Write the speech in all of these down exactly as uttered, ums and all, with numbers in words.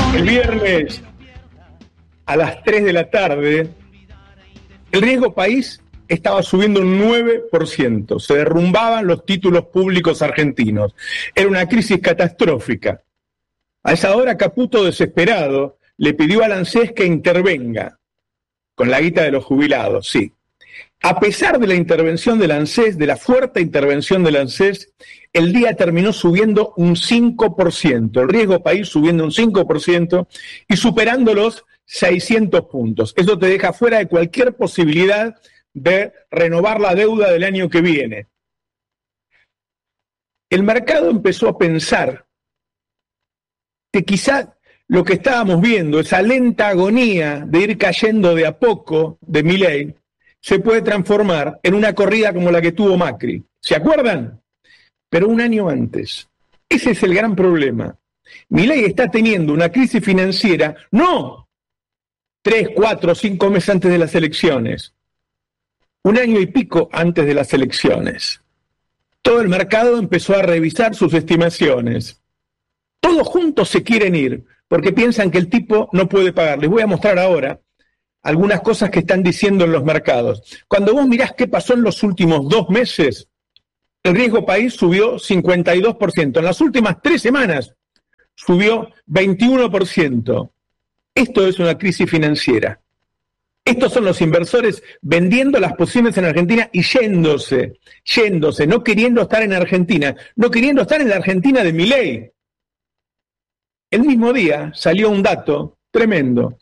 El viernes a las tres de la tarde, el riesgo país estaba subiendo un nueve por ciento. Se derrumbaban los títulos públicos argentinos. Era una crisis catastrófica. A esa hora, Caputo, desesperado, le pidió al ANSES que intervenga con la guita de los jubilados, sí. A pesar de la intervención del ANSES, de la fuerte intervención del ANSES, el día terminó subiendo un cinco por ciento, el riesgo país subiendo un cinco por ciento y superando los seiscientos puntos. Eso te deja fuera de cualquier posibilidad de renovar la deuda del año que viene. El mercado empezó a pensar que quizá lo que estábamos viendo, esa lenta agonía de ir cayendo de a poco de Milei, se puede transformar en una corrida como la que tuvo Macri. ¿Se acuerdan? Pero un año antes. Ese es el gran problema. Milei está teniendo una crisis financiera, no tres, cuatro, cinco meses antes de las elecciones, un año y pico antes de las elecciones. Todo el mercado empezó a revisar sus estimaciones. Todos juntos se quieren ir, porque piensan que el tipo no puede pagar. Les voy a mostrar ahora algunas cosas que están diciendo en los mercados. Cuando vos mirás qué pasó en los últimos dos meses, el riesgo país subió cincuenta y dos por ciento. En las últimas tres semanas subió veintiuno por ciento. Esto es una crisis financiera. Estos son los inversores vendiendo las posiciones en Argentina y yéndose, yéndose, no queriendo estar en Argentina, no queriendo estar en la Argentina de Milei. El mismo día salió un dato tremendo.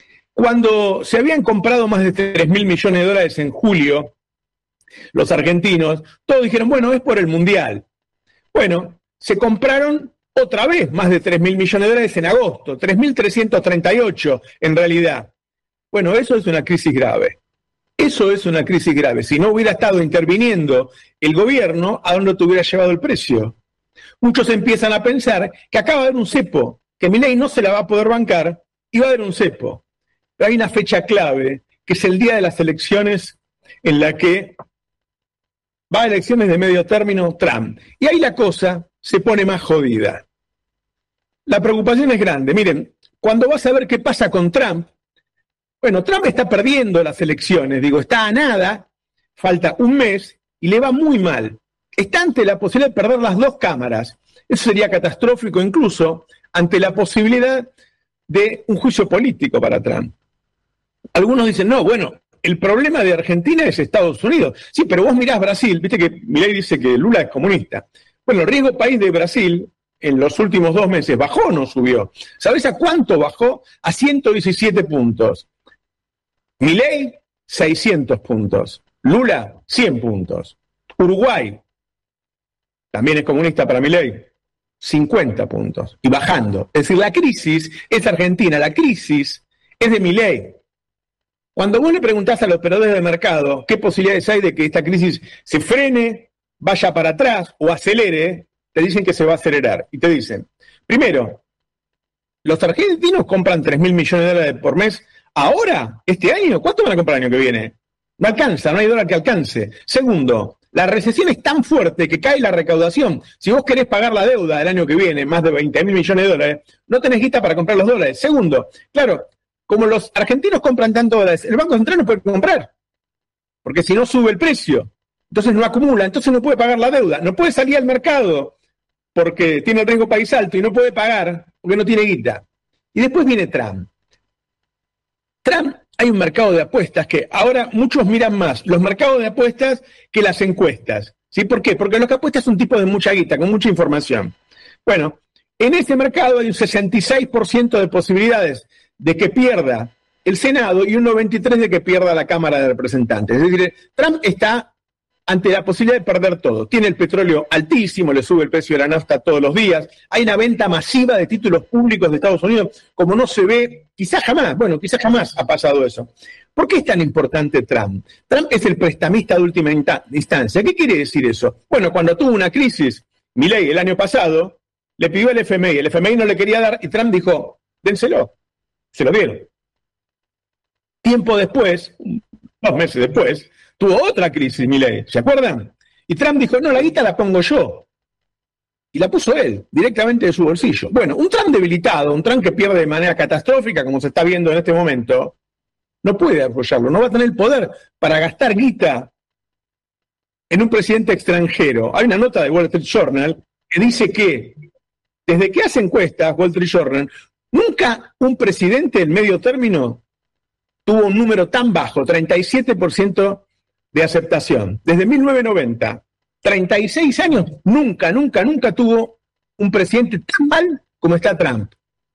Cuando se habían comprado más de tres mil millones de dólares en julio, los argentinos, todos dijeron, bueno, es por el Mundial. Bueno, se compraron otra vez más de tres mil millones de dólares en agosto, tres mil trescientos treinta y ocho en realidad. Bueno, eso es una crisis grave. Eso es una crisis grave. Si no hubiera estado interviniendo el gobierno, ¿a dónde te hubiera llevado el precio? Muchos empiezan a pensar que acaba de haber un cepo, que Milei no se la va a poder bancar y va a haber un cepo. Pero hay una fecha clave, que es el día de las elecciones, en la que va a elecciones de medio término Trump. Y ahí la cosa se pone más jodida. La preocupación es grande. Miren, cuando vas a ver qué pasa con Trump, bueno, Trump está perdiendo las elecciones, digo, está a nada, falta un mes y le va muy mal. Está ante la posibilidad de perder las dos cámaras. Eso sería catastrófico incluso ante la posibilidad de un juicio político para Trump. Algunos dicen, no, bueno, el problema de Argentina es Estados Unidos. Sí, pero vos mirás Brasil, viste que Milei dice que Lula es comunista. Bueno, el riesgo país de Brasil en los últimos dos meses bajó o no subió. ¿Sabés a cuánto bajó? A ciento diecisiete puntos. Milei, seiscientos puntos. Lula, cien puntos. Uruguay, también es comunista para Milei, cincuenta puntos. Y bajando. Es decir, la crisis es argentina, la crisis es de Milei. Cuando vos le preguntás a los operadores de mercado qué posibilidades hay de que esta crisis se frene, vaya para atrás o acelere, te dicen que se va a acelerar. Y te dicen, primero, los argentinos compran tres mil millones de dólares por mes. Ahora, este año, ¿cuánto van a comprar el año que viene? No alcanza, no hay dólar que alcance. Segundo, la recesión es tan fuerte que cae la recaudación. Si vos querés pagar la deuda del año que viene, más de veinte mil millones de dólares, no tenés guita para comprar los dólares. Segundo, claro, como los argentinos compran tanto dólares, el Banco Central no puede comprar, porque si no sube el precio. Entonces no acumula, entonces no puede pagar la deuda. No puede salir al mercado porque tiene el riesgo país alto y no puede pagar porque no tiene guita. Y después viene Trump. Trump, hay un mercado de apuestas que ahora muchos miran más los mercados de apuestas que las encuestas. ¿Sí? ¿Por qué? Porque los que apuestan son tipos de mucha guita, con mucha información. Bueno, en ese mercado hay un sesenta y seis por ciento de posibilidades de que pierda el Senado y un noventa y tres por ciento de que pierda la Cámara de Representantes. Es decir, Trump está ante la posibilidad de perder todo. Tiene el petróleo altísimo, le sube el precio de la nafta todos los días, hay una venta masiva de títulos públicos de Estados Unidos, como no se ve, quizás jamás, bueno, quizás jamás ha pasado eso. ¿Por qué es tan importante Trump? Trump es el prestamista de última instancia. ¿Qué quiere decir eso? Bueno, cuando tuvo una crisis, Milei el año pasado, le pidió al F M I, el F M I no le quería dar, y Trump dijo, dénselo. Se lo dieron. Tiempo después, dos meses después, tuvo otra crisis Milei, ¿se acuerdan? Y Trump dijo, no, la guita la pongo yo. y la puso él, directamente de su bolsillo. Bueno, un Trump debilitado, un Trump que pierde de manera catastrófica, como se está viendo en este momento, no puede apoyarlo, no va a tener el poder para gastar guita en un presidente extranjero. Hay una nota de Wall Street Journal que dice que desde que hace encuestas Wall Street Journal, nunca un presidente en medio término tuvo un número tan bajo, treinta y siete por ciento de aceptación. Desde mil novecientos noventa, treinta y seis años, nunca, nunca, nunca tuvo un presidente tan mal como está Trump.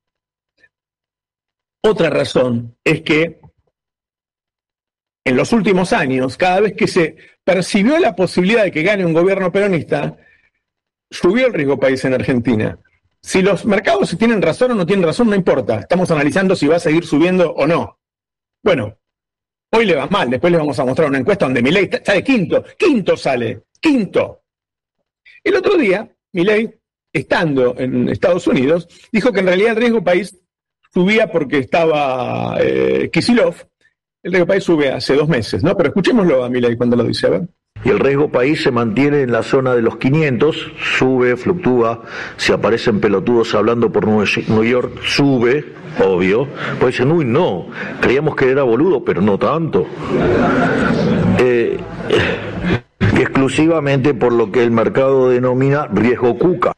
Otra razón es que en los últimos años, cada vez que se percibió la posibilidad de que gane un gobierno peronista, subió el riesgo país en Argentina. Si los mercados tienen razón o no tienen razón, no importa. Estamos analizando si va a seguir subiendo o no. Bueno, hoy le va mal. Después les vamos a mostrar una encuesta donde Milei está de quinto. Quinto sale. Quinto. El otro día, Milei, estando en Estados Unidos, dijo que en realidad el riesgo país subía porque estaba eh, Kicillof. El riesgo país sube hace dos meses, ¿no? Pero escuchémoslo a Milei cuando lo dice, a ver. Y el riesgo país se mantiene en la zona de los quinientos, sube, fluctúa, si aparecen pelotudos hablando por New York, sube, obvio. Pues dicen, uy, no, creíamos que era boludo, pero no tanto. Eh, exclusivamente por lo que el mercado denomina riesgo cuca.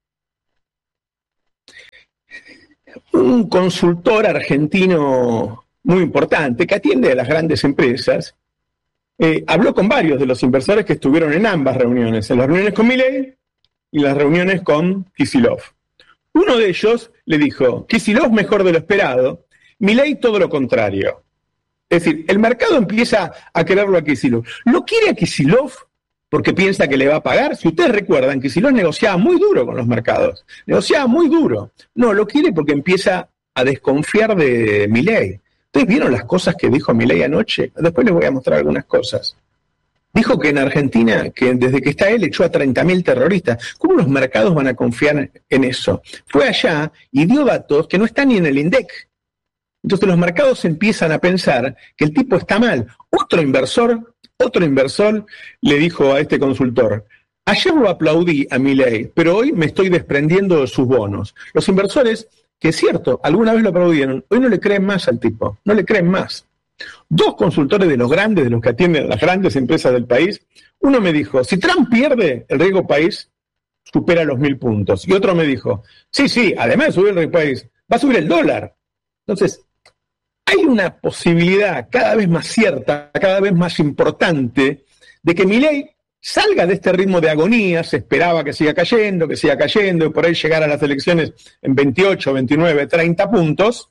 Un consultor argentino muy importante que atiende a las grandes empresas, Eh, habló con varios de los inversores que estuvieron en ambas reuniones, en las reuniones con Milei y las reuniones con Kicillof. Uno de ellos le dijo, Kicillof mejor de lo esperado, Milei todo lo contrario. Es decir, el mercado empieza a quererlo a Kicillof. ¿Lo quiere a Kicillof porque piensa que le va a pagar? Si ustedes recuerdan, Kicillof negociaba muy duro con los mercados, negociaba muy duro. No, lo quiere porque empieza a desconfiar de Milei. ¿Ustedes vieron las cosas que dijo Milei anoche? Después les voy a mostrar algunas cosas. Dijo que en Argentina, que desde que está él, echó a treinta mil terroristas. ¿Cómo los mercados van a confiar en eso? Fue allá y dio datos que no están ni en el INDEC. Entonces los mercados empiezan a pensar que el tipo está mal. Otro inversor, otro inversor le dijo a este consultor, ayer lo aplaudí a Milei, pero hoy me estoy desprendiendo de sus bonos. Los inversores, que es cierto, alguna vez lo aplaudieron, hoy no le creen más al tipo, no le creen más. Dos consultores de los grandes, de los que atienden las grandes empresas del país, uno me dijo, si Trump pierde, el riesgo país supera los mil puntos. Y otro me dijo, sí, sí, además de subir el riesgo país, va a subir el dólar. Entonces, hay una posibilidad cada vez más cierta, cada vez más importante, de que Milei salga de este ritmo de agonía. Se esperaba que siga cayendo, que siga cayendo, y por ahí llegar a las elecciones en veintiocho, veintinueve, treinta puntos,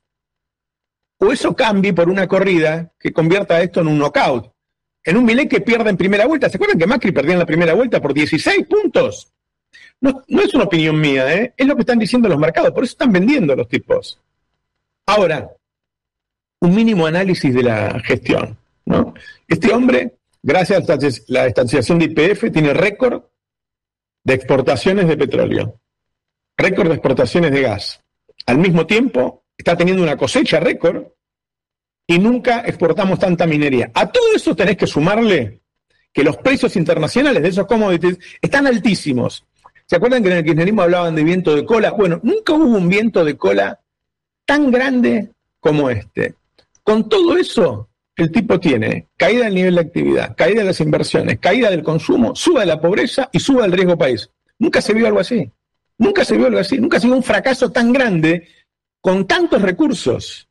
o eso cambie por una corrida que convierta esto en un knockout, en un Milei que pierda en primera vuelta. ¿Se acuerdan que Macri perdió en la primera vuelta por dieciséis puntos? No, no es una opinión mía, ¿eh? Es lo que están diciendo los mercados, por eso están vendiendo los tipos. Ahora, un mínimo análisis de la gestión, ¿no? Este hombre, gracias a la estanciación de Y P F, tiene récord de exportaciones de petróleo, récord de exportaciones de gas. Al mismo tiempo, está teniendo una cosecha récord y nunca exportamos tanta minería. A todo eso tenés que sumarle que los precios internacionales de esos commodities están altísimos. ¿Se acuerdan que en el kirchnerismo hablaban de viento de cola? Bueno, nunca hubo un viento de cola tan grande como este. Con todo eso, el tipo tiene caída del nivel de actividad, caída de las inversiones, caída del consumo, suba de la pobreza y suba del riesgo país. Nunca se vio algo así. Nunca se vio algo así. Nunca se vio un fracaso tan grande con tantos recursos.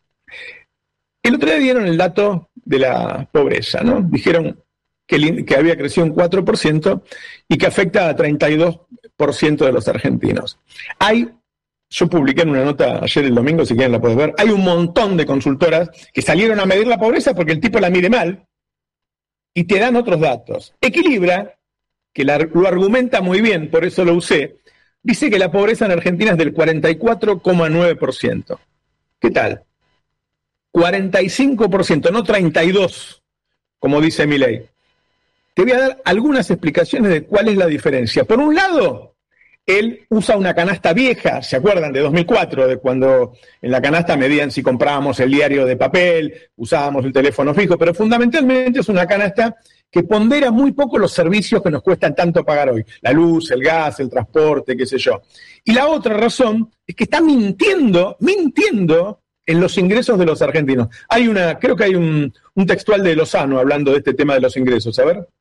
El otro día dieron el dato de la pobreza, ¿no? Dijeron que, el, que había crecido un cuatro por ciento y que afecta a treinta y dos por ciento de los argentinos. Hay, yo publiqué en una nota ayer el domingo, si quieren la pueden ver, hay un montón de consultoras que salieron a medir la pobreza porque el tipo la mide mal y te dan otros datos. Equilibra, que la, lo argumenta muy bien, por eso lo usé, dice que la pobreza en Argentina es del cuarenta y cuatro coma nueve por ciento. ¿Qué tal? cuarenta y cinco por ciento, no treinta y dos por ciento, como dice Milei. Te voy a dar algunas explicaciones de cuál es la diferencia. Por un lado, él usa una canasta vieja, ¿se acuerdan? De dos mil cuatro, de cuando en la canasta medían si comprábamos el diario de papel, usábamos el teléfono fijo, pero fundamentalmente es una canasta que pondera muy poco los servicios que nos cuestan tanto pagar hoy, la luz, el gas, el transporte, qué sé yo. Y la otra razón es que está mintiendo, mintiendo en los ingresos de los argentinos. Hay una, creo que hay un, un textual de Lozano hablando de este tema de los ingresos, a ver.